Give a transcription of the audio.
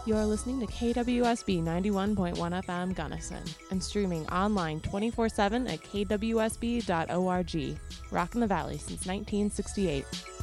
You're listening to KWSB 91.1 FM Gunnison and streaming online 24/7 at kwsb.org. Rockin' the Valley since 1968.